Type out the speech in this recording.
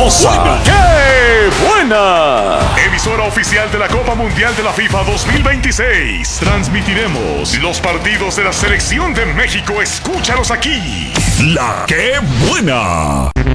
famosa. ¡Qué buena! Emisora oficial de la Copa Mundial de la FIFA 2026. Transmitiremos los partidos de la Selección de México. Escúchalos aquí. La ¡Qué buena!